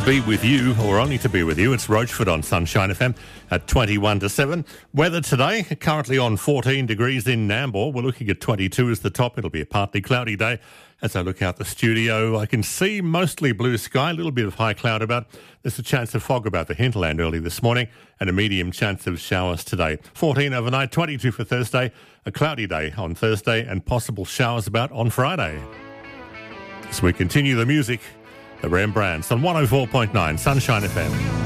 be with you, or only to be with you. It's Roachford on Sunshine FM at 21 to 7. Weather today, currently on 14 degrees in Nambour. We're looking at 22 as the top. It'll be a partly cloudy day. As I look out the studio, I can see mostly blue sky, a little bit of high cloud about. There's a chance of fog about the hinterland early this morning and a medium chance of showers today. 14 overnight, 22 for Thursday, a cloudy day on Thursday and possible showers about on Friday. As we continue the music, the Rembrandts on 104.9 Sunshine FM.